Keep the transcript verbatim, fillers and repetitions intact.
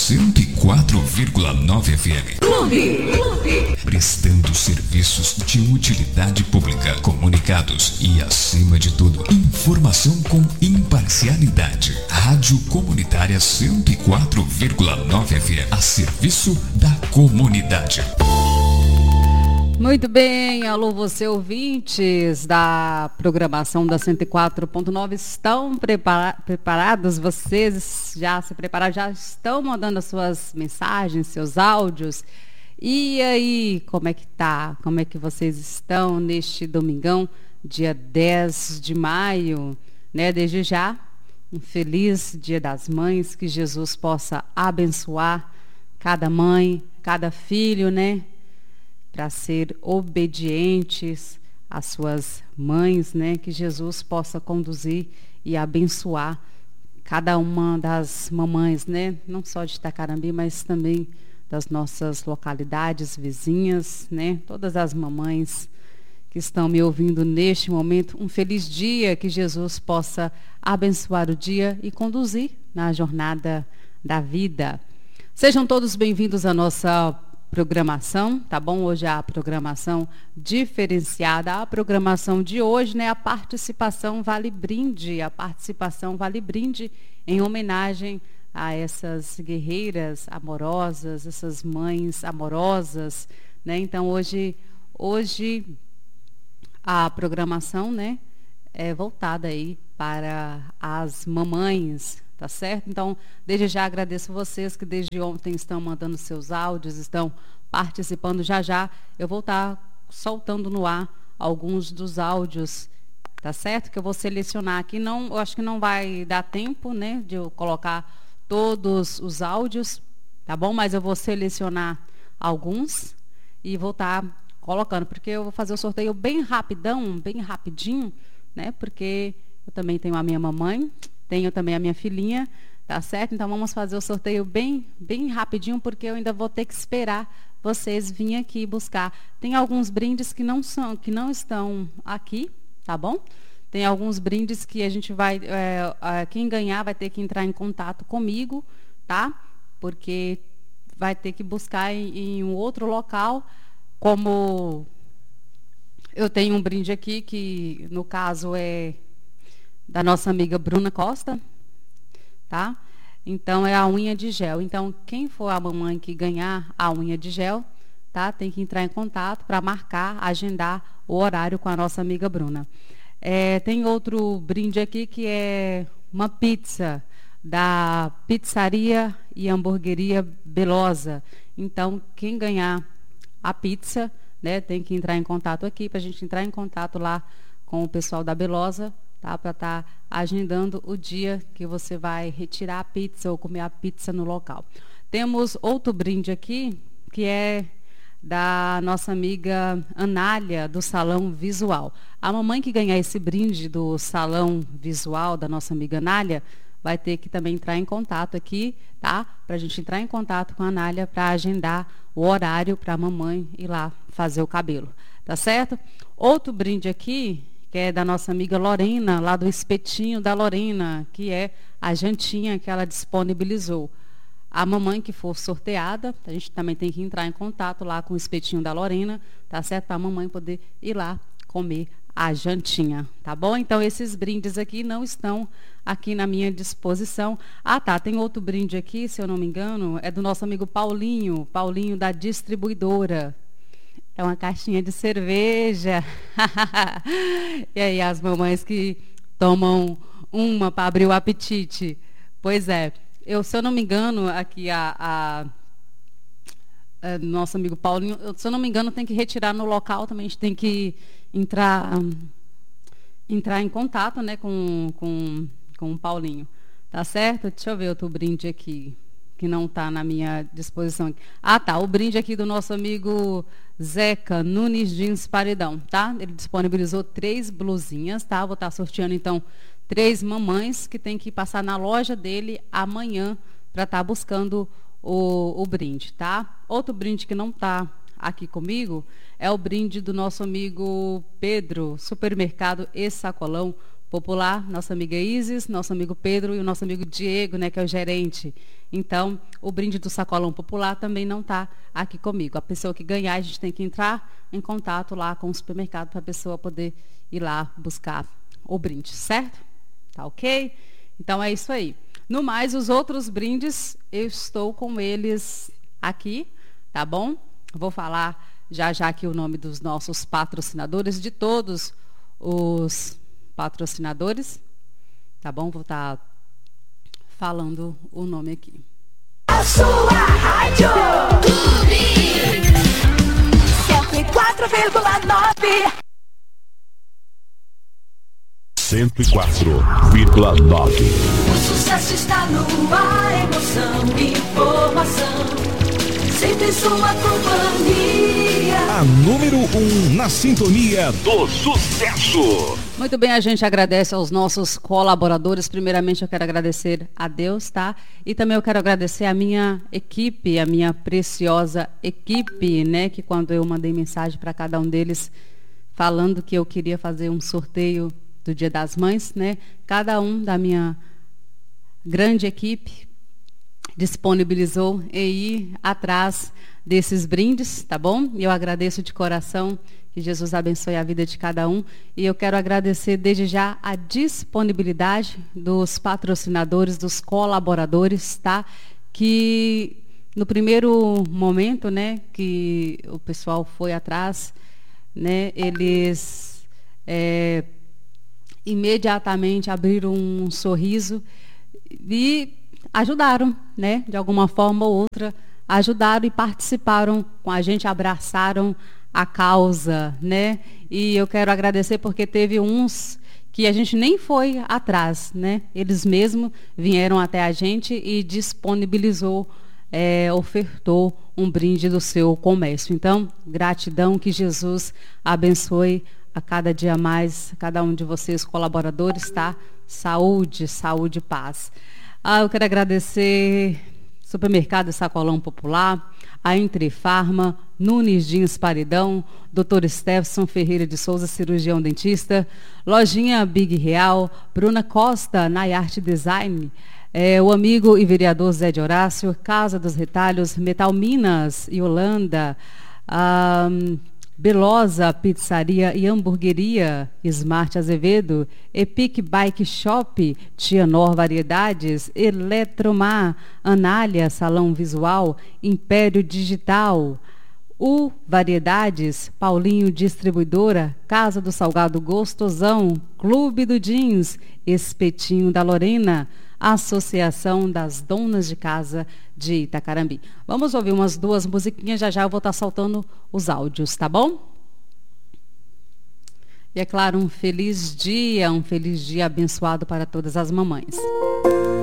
cento e quatro vírgula nove F M. Clube, Clube. Prestando serviços de utilidade pública, comunicados e, acima de tudo, informação com imparcialidade. Rádio Comunitária cento e quatro vírgula nove F M, a serviço da comunidade. Muito bem, alô você ouvintes da programação da cento e quatro ponto nove, estão prepara- preparados? Vocês já se prepararam, já estão mandando as suas mensagens, seus áudios? E aí, como é que tá? Como é que vocês estão neste domingão, dia dez de maio, né? Desde já, um feliz Dia das Mães, que Jesus possa abençoar cada mãe, cada filho, né? Para ser obedientes às suas mães, né? Que Jesus possa conduzir e abençoar cada uma das mamães, né? Não só de Itacarambi, mas também das nossas localidades vizinhas, né? Todas as mamães que estão me ouvindo neste momento, um feliz dia, que Jesus possa abençoar o dia e conduzir na jornada da vida. Sejam todos bem-vindos à nossa programação, tá bom? Hoje é a programação diferenciada. A programação de hoje, né? A participação Vale Brinde, a participação Vale Brinde em homenagem a essas guerreiras amorosas, essas mães amorosas, né? Então hoje, hoje a programação, né, é voltada aí para as mamães. Tá certo? Então, desde já agradeço vocês que desde ontem estão mandando seus áudios, estão participando. Já já eu vou estar soltando no ar alguns dos áudios, tá certo? Que eu vou selecionar aqui. Não, eu acho que não vai dar tempo, né, de eu colocar todos os áudios, tá bom? Mas eu vou selecionar alguns e vou estar colocando, porque eu vou fazer o sorteio bem rapidão, bem rapidinho, né? Porque eu também tenho a minha mamãe, tenho também a minha filhinha, tá certo? Então vamos fazer o sorteio bem, bem rapidinho, porque eu ainda vou ter que esperar vocês virem aqui buscar. Tem alguns brindes que não são, que não estão aqui, tá bom? Tem alguns brindes que a gente vai, é, é, quem ganhar vai ter que entrar em contato comigo, tá? Porque vai ter que buscar em, em um outro local, como eu tenho um brinde aqui que no caso é da nossa amiga Bruna Costa, tá? Então, é a unha de gel. Então, quem for a mamãe que ganhar a unha de gel, tá? Tem que entrar em contato para marcar, agendar o horário com a nossa amiga Bruna. É, tem outro brinde aqui que é uma pizza da Pizzaria e Hamburgueria Belosa. Então, quem ganhar a pizza, né, tem que entrar em contato aqui, para a gente entrar em contato lá com o pessoal da Belosa, tá? Para estar tá agendando o dia que você vai retirar a pizza ou comer a pizza no local. Temos outro brinde aqui, que é da nossa amiga Anália, do Salão Visual. A mamãe que ganhar esse brinde do Salão Visual, da nossa amiga Anália, vai ter que também entrar em contato aqui, tá? Para a gente entrar em contato com a Anália para agendar o horário para a mamãe ir lá fazer o cabelo, tá certo? Outro brinde aqui, que é da nossa amiga Lorena, lá do Espetinho da Lorena, que é a jantinha que ela disponibilizou. A mamãe que for sorteada, a gente também tem que entrar em contato lá com o Espetinho da Lorena, tá certo? Para a mamãe poder ir lá comer a jantinha, tá bom? Então, esses brindes aqui não estão aqui na minha disposição. Ah, tá, tem outro brinde aqui, se eu não me engano, é do nosso amigo Paulinho, Paulinho da distribuidora. É uma caixinha de cerveja. E aí, as mamães que tomam uma para abrir o apetite. Pois é. Eu, se eu não me engano, aqui a, a, a nosso amigo Paulinho, eu, se eu não me engano, tem que retirar no local também. A gente tem que entrar, um, entrar em contato, né, com, com, com o Paulinho. Tá certo? Deixa eu ver outro brinde aqui, que não está na minha disposição. Ah, tá. O brinde aqui do nosso amigo Zeca Nunes Jeans Paredão, tá? Ele disponibilizou três blusinhas, tá? Vou estar sorteando, então, três mamães que tem que passar na loja dele amanhã para estar buscando o, o brinde, tá? Outro brinde que não está aqui comigo é o brinde do nosso amigo Pedro, Supermercado e Sacolão, Popular, nossa amiga Isis, nosso amigo Pedro e o nosso amigo Diego, né, que é o gerente. Então, o brinde do Sacolão Popular também não está aqui comigo. A pessoa que ganhar, a gente tem que entrar em contato lá com o supermercado para a pessoa poder ir lá buscar o brinde, certo? Tá ok? Então, é isso aí. No mais, os outros brindes, eu estou com eles aqui, tá bom? Vou falar já já aqui o nome dos nossos patrocinadores, de todos os patrocinadores, tá bom? Vou estar tá falando o nome aqui. A sua rádio cento e quatro vírgula nove. cento e quatro vírgula nove. O sucesso está no ar, emoção, informação. Sempre sua companhia. A número um na sintonia do sucesso. Muito bem, a gente agradece aos nossos colaboradores. Primeiramente, eu quero agradecer a Deus, tá? E também eu quero agradecer a minha equipe, a minha preciosa equipe, né? Que quando eu mandei mensagem para cada um deles, falando que eu queria fazer um sorteio do Dia das Mães, né? Cada um da minha grande equipe disponibilizou e ir atrás desses brindes, tá bom? E eu agradeço de coração, que Jesus abençoe a vida de cada um. E eu quero agradecer desde já a disponibilidade dos patrocinadores, dos colaboradores, tá? Que no primeiro momento, né, que o pessoal foi atrás, né, eles é, imediatamente abriram um sorriso e ajudaram, né, de alguma forma ou outra, ajudaram e participaram com a gente, abraçaram a causa, né? E eu quero agradecer porque teve uns que a gente nem foi atrás, né? Eles mesmos vieram até a gente e disponibilizou, é, ofertou um brinde do seu comércio. Então, gratidão, que Jesus abençoe a cada dia mais, cada um de vocês, colaboradores, tá? Saúde, saúde e paz. Ah, eu quero agradecer Supermercado Sacolão Popular, a Entrefarma, Nunes Jeans Paredão, doutor Stefson Ferreira de Souza, cirurgião dentista, Lojinha Big Real, Bruna Costa, Nayarte Design, é, o amigo e vereador Zé de Horácio, Casa dos Retalhos, Metal Minas e Holanda, ah, Belosa Pizzaria e Hamburgueria, Smart Azevedo, Epic Bike Shop, Tianor Variedades, Eletromar, Anália Salão Visual, Império Digital, U Variedades, Paulinho Distribuidora, Casa do Salgado Gostosão, Clube do Jeans, Espetinho da Lorena, Associação das Donas de Casa de Itacarambi. Vamos ouvir umas duas musiquinhas, já já eu vou estar soltando os áudios, tá bom? E é claro, um feliz dia, um feliz dia abençoado para todas as mamães.